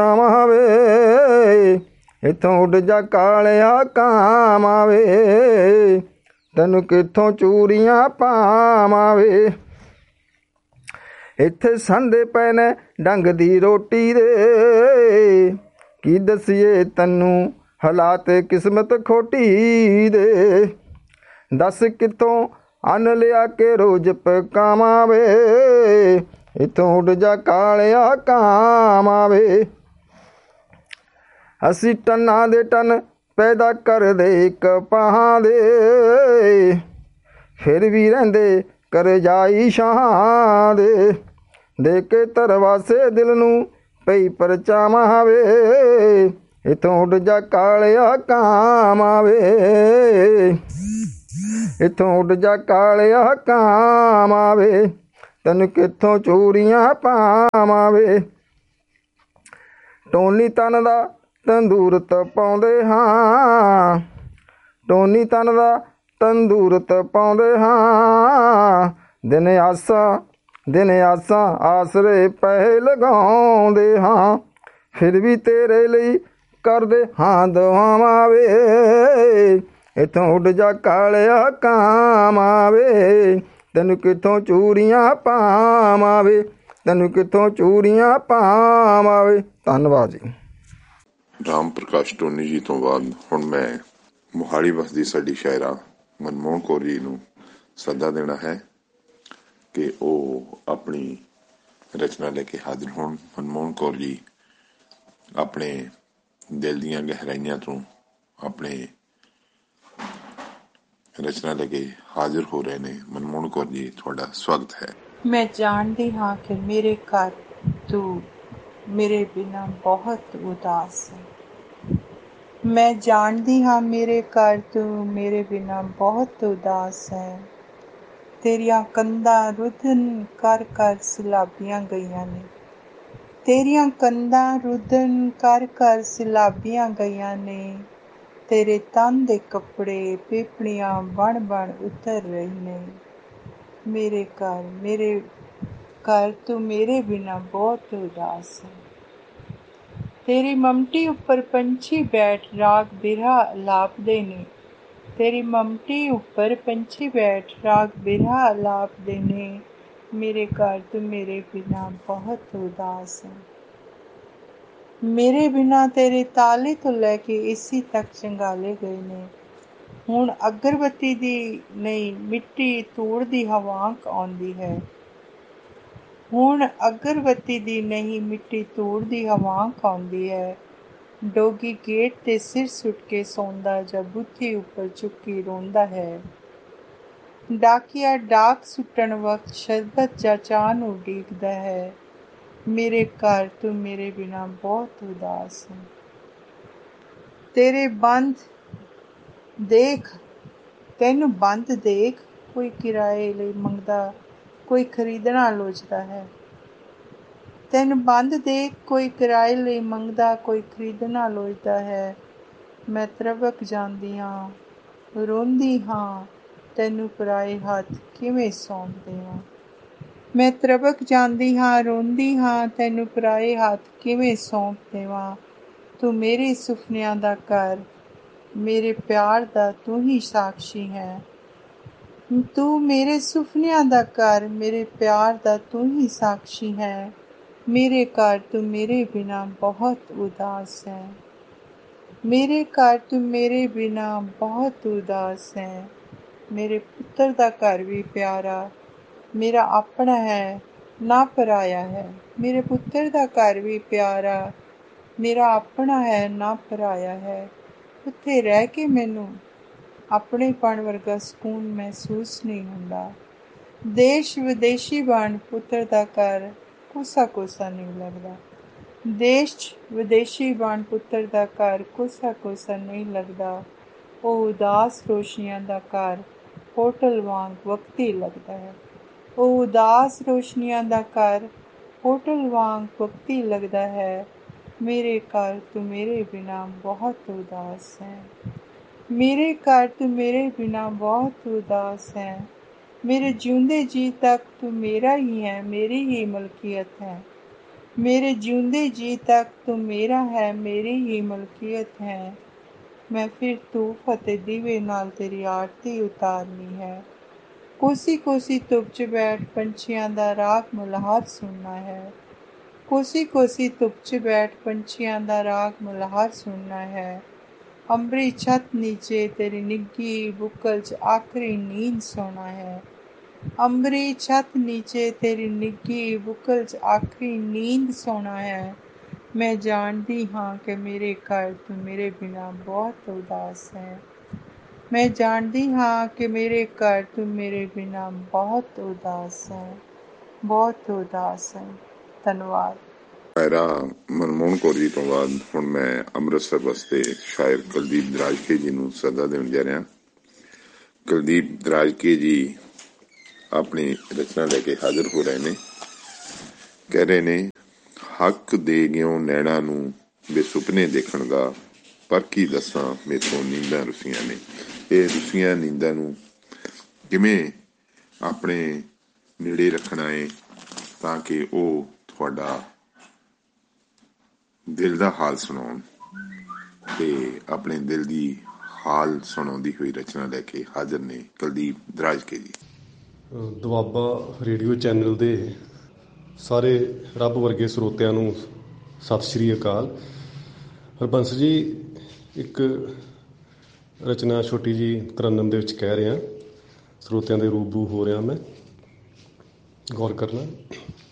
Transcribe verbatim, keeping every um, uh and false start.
ਆਵੇ ਇੱਥੋਂ ਉੱਡ ਜਾ ਕਾਲਿਆ ਕਾਵਾਂ ਵੇ, ਤੈਨੂੰ ਕਿੱਥੋਂ ਚੂੜੀਆਂ ਪਾਵਾਂ ਵੇ। ਇੱਥੇ ਸੰਦੇ ਪਏ ਨੇ ਡੰਗ ਦੀ ਰੋਟੀ ਦੇ, ਕੀ ਦਸੀਏ ਤੈਨੂੰ ਹਾਲਾਤ ਕਿਸਮਤ ਖੋਟੀ ਦੇ। ਦੱਸ ਕਿੱਥੋਂ ਅੰਨ ਲਿਆ ਕੇ ਰੋਜ਼ ਪਕਾਵਾਂ ਵੇ, ਇੱਥੋਂ ਉੱਡ ਜਾ ਕਾਲਿਆ ਕਾਵਾਂ ਵੇ। ਅਸੀਂ ਟਨਾਂ ਦੇ ਟਨ ਪੈਦਾ ਕਰਦੇ ਕਪਾਹਾਂ ਦੇ, ਫਿਰ ਵੀ ਰਹਿੰਦੇ ਕਰਜਾਈ ਸ਼ਾਹਾਂ ਦੇ। ਦੇ ਕੇ ਤਰਵਾਸੇ ਦਿਲ ਨੂੰ ਪਈ ਪਰਚਾਵਾਂ ਵੇ, ਇੱਥੋਂ ਉੱਡ ਜਾ ਕਾਲਿਆ ਕਾਵਾਂ ਵੇ, ਇੱਥੋਂ ਉੱਡ ਜਾ ਕਾਲਿਆ ਕਾਵਾਂ ਵੇ, ਤੈਨੂੰ ਕਿੱਥੋਂ ਚੂੜੀਆਂ ਪਾਵਾਂ ਵੇ। ਟੋਨੀ ਤਨ ਦਾ ਤੰਦੂਰ ਤਪਾਉਂਦੇ ਹਾਂ, ਟੋਨੀ ਤਨ ਦਾ ਤੰਦੂਰ ਤਪਾਉਂਦੇ ਹਾਂ। ਦਿਨ ਆਸਾਂ ਦਿਨ ਆਸਾਂ ਆਸਰੇ ਪੈ ਲਗਾਉਂਦੇ ਹਾਂ, ਫਿਰ ਵੀ ਤੇਰੇ ਲਈ ਕਰਦੇ ਹਾਂ ਦੁਆਵਾਂ ਵੇ, ਇੱਥੋਂ ਉੱਡ ਜਾ ਕਾਲਿਆ ਕਾਵਾਂ ਵੇ, ਤੈਨੂੰ ਕਿੱਥੋਂ ਚੂੜੀਆਂ ਪਾਵਾਂ ਵੇ, ਤੈਨੂੰ ਕਿੱਥੋਂ ਚੂੜੀਆਂ ਪਾਵਾਂ ਵੇ। ਧੰਨਵਾਦ ਜੀ। ਰਾਮ ਪ੍ਰਕਾਸ਼ ਟੋਨੀ ਜੀ ਤੋਂ ਬਾਅਦ ਹੁਣ ਮੈਂ ਮੋਹਾਲੀ ਵਸਦੀ ਸਾਡੀ ਸ਼ਾਇਰਾ ਮਨਮੋਹਨ ਕੌਰ ਜੀ ਨੂੰ ਸੱਦਾ ਦੇਣਾ ਹੈ ਕਿ ਉਹ ਆਪਣੀ ਰਚਨਾ ਲੈ ਕੇ ਹਾਜ਼ਰ ਹੋਣ। ਮਨਮੋਹਨ ਕੌਰ ਜੀ ਆਪਣੇ ਦਿਲ ਦੀਆਂ ਗਹਿਰਾਈਆਂ ਤੋਂ ਆਪਣੇ ਰਚਨਾ ਲੈ ਕੇ ਹਾਜ਼ਰ ਹੋ ਰਹੇ ਨੇ। ਮਨਮੋਹਨ ਕੌਰ ਜੀ, ਤੁਹਾਡਾ ਸਵਾਗਤ ਹੈ। ਮੈਂ ਜਾਣਦੀ ਹਾਂ ਕਿ ਮੇਰੇ ਘਰ ਤੂੰ ਮੇਰੇ ਬਿਨਾਂ ਬਹੁਤ ਉਦਾਸ ਹੈ। ਮੈਂ ਜਾਣਦੀ ਹਾਂ ਮੇਰੇ ਘਰ ਤੂੰ ਮੇਰੇ ਬਿਨਾਂ ਬਹੁਤ ਉਦਾਸ ਹੈ। ਤੇਰੀਆਂ ਕੰਧਾਂ ਰੁੱਧਨ ਕਰ ਕਰ ਸਲਾਬੀਆਂ ਗਈਆਂ ਨੇ, ਤੇਰੀਆਂ ਕੰਧਾਂ ਰੁੱਧਨ ਕਰ ਕਰ ਸਲਾਬੀਆਂ ਗਈਆਂ ਨੇ। ਤੇਰੇ ਤਨ ਦੇ ਕੱਪੜੇ ਪੀਪਣੀਆਂ ਬਣ ਬਣ ਉਤਰ ਰਹੇ ਨੇ। ਮੇਰੇ ਘਰ ਮੇਰੇ ਘਰ ਤੂੰ ਮੇਰੇ ਬਿਨਾਂ ਬਹੁਤ ਉਦਾਸ ਹੈ। ਤੇਰੀ ਮਮਟੀ ਉੱਪਰ ਪੰਛੀ ਬੈਠ ਰਾਗ ਬਿਰਹਾ ਅਲਾਪਦੇ ਨੇ, ਤੇਰੀ ਮਮਟੀ ਉੱਪਰ ਪੰਛੀ ਬੈਠ ਰਾਗ ਬਿਰਹਾ ਅਲਾਪਦੇ ਨੇ। ਮੇਰੇ ਘਰ ਤੂੰ ਮੇਰੇ ਬਿਨਾਂ ਬਹੁਤ ਉਦਾਸ ਹੈ। ਮੇਰੇ ਬਿਨਾਂ ਤੇਰੇ ਤਾਲੇ ਤੋਂ ਲੈ ਕੇ ਏਸੀ ਤੱਕ ਚੰਗਾਲੇ ਗਏ ਨੇ। ਹੁਣ ਅਗਰਬੱਤੀ ਦੀ ਨਹੀਂ ਮਿੱਟੀ ਧੂੜ ਦੀ ਹਵਾਂਕ ਆਉਂਦੀ ਹੈ। ਹੁਣ ਅਗਰਬੱਤੀ ਦੀ ਨਹੀਂ ਮਿੱਟੀ ਧੂੜ ਦੀ ਹਵਾਂਕ ਆਉਂਦੀ ਹੈ। ਡੋਗੀ ਗੇਟ 'ਤੇ ਸਿਰ ਸੁੱਟ ਕੇ ਸੌਂਦਾ ਜਾਂ ਬੁੱਥੀ ਉੱਪਰ ਚੁੱਕੀ ਰੋਂਦਾ ਹੈ। ਡਾਕੀਆ ਡਾਕ ਸੁੱਟਣ ਵਕਤ ਸ਼ਰਬਤ ਜਾਂ ਚਾਹ ਨੂੰ ਉਡੀਕਦਾ ਹੈ। ਮੇਰੇ ਘਰ ਤੂੰ ਮੇਰੇ ਬਿਨਾਂ ਬਹੁਤ ਉਦਾਸ ਹੈ। ਤੇਰੇ ਬੰਦ ਦੇਖ ਤੈਨੂੰ ਬੰਦ ਦੇਖ ਕੋਈ ਕਿਰਾਏ ਲਈ ਮੰਗਦਾ, ਕੋਈ ਖਰੀਦਣਾ ਲੋਚਦਾ ਹੈ। ਤੈਨੂੰ ਬੰਦ ਦੇਖ ਕੋਈ ਕਿਰਾਏ ਲਈ ਮੰਗਦਾ, ਕੋਈ ਖਰੀਦਣਾ ਲੋਚਦਾ ਹੈ। ਮੈਂ ਤਰਬਕ ਜਾਂਦੀ ਹਾਂ, ਰੋਂਦੀ ਹਾਂ, ਤੈਨੂੰ ਪਰਾਏ ਹੱਥ ਕਿਵੇਂ ਸੌਂਪ ਦੇਵਾਂ। ਮੈਂ ਤਰਬਕ ਜਾਂਦੀ ਹਾਂ, ਰੋਂਦੀ ਹਾਂ, ਤੈਨੂੰ ਪਰਾਏ ਹੱਥ ਕਿਵੇਂ ਸੌਂਪ ਦੇਵਾਂ। ਤੂੰ ਮੇਰੇ ਸੁਪਨਿਆਂ ਦਾ ਘਰ, ਮੇਰੇ ਪਿਆਰ ਦਾ ਤੂੰ ਹੀ ਸਾਕਸ਼ੀ ਹੈ। ਤੂੰ ਮੇਰੇ ਸੁਪਨਿਆਂ ਦਾ ਘਰ, ਮੇਰੇ ਪਿਆਰ ਦਾ ਤੂੰ ਹੀ ਸਾਕਸ਼ੀ ਹੈ। ਮੇਰੇ ਘਰ ਤੂੰ ਮੇਰੇ ਬਿਨਾਂ ਬਹੁਤ ਉਦਾਸ ਹੈ। ਮੇਰੇ ਘਰ ਤੂੰ ਮੇਰੇ ਬਿਨਾਂ ਬਹੁਤ ਉਦਾਸ ਹੈ। ਮੇਰੇ ਪੁੱਤਰ ਦਾ ਘਰ ਵੀ ਪਿਆਰਾ ਮੇਰਾ ਆਪਣਾ ਹੈ, ਨਾ ਪਰਾਇਆ ਹੈ। ਮੇਰੇ ਪੁੱਤਰ ਦਾ ਘਰ ਵੀ ਪਿਆਰਾ ਮੇਰਾ ਆਪਣਾ ਹੈ, ਨਾ ਪਰਾਇਆ ਹੈ। ਉੱਥੇ ਰਹਿ ਕੇ ਮੈਨੂੰ ਆਪਣੇਪਣ ਵਰਗਾ ਸਕੂਨ ਮਹਿਸੂਸ ਨਹੀਂ ਹੁੰਦਾ। ਦੇਸ਼ ਵਿਦੇਸ਼ੀ ਬਣ ਪੁੱਤਰ ਦਾ ਘਰ ਕੋਸਾ ਕੋਸਾ ਨਹੀਂ ਲੱਗਦਾ। ਦੇਸ਼ ਵਿਦੇਸ਼ੀ ਬਣ ਪੁੱਤਰ ਦਾ ਘਰ ਕੋਸਾ ਕੋਸਾ ਨਹੀਂ ਲੱਗਦਾ। ਉਹ ਉਦਾਸ ਰੋਸ਼ਨੀਆਂ ਦਾ ਘਰ ਹੋਟਲ ਵਾਂਗ ਵਕਤੀ ਲੱਗਦਾ ਹੈ। ਉਹ ਉਦਾਸ ਰੋਸ਼ਨੀਆਂ ਦਾ ਘਰ ਹੋਟਲ ਵਾਂਗ ਵਕਤੀ ਲੱਗਦਾ ਹੈ। ਮੇਰੇ ਘਰ ਤੂੰ ਮੇਰੇ ਬਿਨਾਂ ਬਹੁਤ ਉਦਾਸ ਹੈ। ਮੇਰੇ ਘਰ ਤੂੰ ਮੇਰੇ ਬਿਨਾਂ ਬਹੁਤ ਉਦਾਸ ਹੈ। ਮੇਰੇ ਜਿਉਂਦੇ ਜੀ ਤੱਕ ਤੂੰ ਮੇਰਾ ਹੀ ਹੈ, ਮੇਰੀ ਹੀ ਮਲਕੀਅਤ ਹੈ। ਮੇਰੇ ਜਿਉਂਦੇ ਜੀ ਤੱਕ ਤੂੰ ਮੇਰਾ ਹੈ, ਮੇਰੀ ਹੀ ਮਲਕੀਅਤ ਹੈ। ਮੈਂ ਫਿਰ ਧੂਪ ਅਤੇ ਦੀਵੇ ਨਾਲ ਤੇਰੀ ਆਰਤੀ ਉਤਾਰਨੀ ਹੈ। ਕੋਸੀ ਕੋਸੀ ਧੁੱਪ 'ਚ ਬੈਠ ਪੰਛੀਆਂ ਦਾ ਰਾਗ ਮਲਹਾਰ ਸੁਣਨਾ ਹੈ। ਕੋਸੀ ਕੋਸੀ ਧੁੱਪ 'ਚ ਬੈਠ ਪੰਛੀਆਂ ਦਾ ਰਾਗ ਮਲਹਾਰ ਸੁਣਨਾ ਹੈ। ਅੰਬਰੀ ਛੱਤ ਨੀਚੇ ਤੇਰੀ ਨਿੱਘੀ ਬੁੱਕਲ 'ਚ ਆਖਰੀ ਨੀਂਦ ਸੌਣਾ ਹੈ। ਅੰਬਰੀ ਛੱਤ ਨੀਚੇ ਤੇਰੀ ਨਿੱਘੀ ਬੁੱਕਲ 'ਚ ਆਖਰੀ ਨੀਂਦ ਸੌਣਾ ਹੈ। ਮੈਂ ਜਾਣਦੀ ਹਾਂ ਕਿ ਮੇਰੇ ਘਰ ਤੂੰ ਮੇਰੇ ਬਿਨਾਂ ਬਹੁਤ ਉਦਾਸ ਹੈ। ਮੈਂ ਜਾਣਦੀ ਹਾਂ ਕਿ ਮੇਰੇ ਘਰ ਤੂੰ ਮੇਰੇ ਬਿਨਾਂ ਬਹੁਤ ਉਦਾਸ ਹੈ, ਬਹੁਤ ਉਦਾਸ ਹੈ। ਧੰਨਵਾਦ। ਸ਼ਾਇਰਾ ਮਨਮੋਹਨ ਕੌਰ ਜੀ ਤੋਂ ਬਾਅਦ ਹੁਣ ਮੈਂ ਅੰਮ੍ਰਿਤਸਰ ਵਾਸਤੇ ਸ਼ਾਇਰ ਕੁਲਦੀਪ ਦਰਾਜਕੇ ਜੀ ਨੂੰ ਸੱਦਾ ਦੇਣ ਜਾ ਰਿਹਾ। ਕੁਲਦੀਪ ਦਰਾਜਕੇ ਜੀ ਆਪਣੀ ਰਚਨਾ ਲੈ ਕੇ ਹਾਜ਼ਰ ਹੋ ਰਹੇ ਨੇ। ਕਹਿ ਰਹੇ ਨੇ, ਹੱਕ ਦੇ ਗਿਓ ਨੈਣਾ ਨੂੰ ਬੇਸੁਪਨੇ ਦੇਖਣ ਦਾ, ਪਰ ਕੀ ਦੱਸਾਂ ਮੇਥੋਂ ਨੀਂਦਾਂ ਰੁੱਸੀਆਂ ਨੇ। ਇਹ ਰੁੱਸੀਆਂ ਨੀਂਦਾਂ ਨੂੰ ਕਿਵੇਂ ਆਪਣੇ ਨੇੜੇ ਰੱਖਣਾ ਹੈ ਤਾਂ ਕਿ ਉਹ ਤੁਹਾਡਾ ਦਿਲ ਦਾ ਹਾਲ ਸੁਣਾਉਣ, ਤੇ ਆਪਣੇ ਦਿਲ ਦੀ ਹਾਲ ਸੁਣਾਉਂਦੀ ਹੋਈ ਰਚਨਾ ਲੈ ਕੇ ਹਾਜ਼ਰ ਨੇ ਕੁਲਦੀਪ ਦਰਾਜਕੇ ਜੀ। ਦੁਆਬਾ ਰੇਡੀਓ ਚੈਨਲ ਦੇ ਸਾਰੇ ਰੱਬ ਵਰਗੇ ਸਰੋਤਿਆਂ ਨੂੰ ਸਤਿ ਸ਼੍ਰੀ ਅਕਾਲ। ਹਰਬੰਸ ਜੀ, ਇੱਕ ਰਚਨਾ ਛੋਟੀ ਜਿਹੀ ਤਰੰਨਮ ਦੇ ਵਿੱਚ ਕਹਿ ਰਿਹਾ, ਸਰੋਤਿਆਂ ਦੇ ਰੂਬਰੂ ਹੋ ਰਿਹਾ ਮੈਂ, ਗੌਰ ਕਰਨਾ।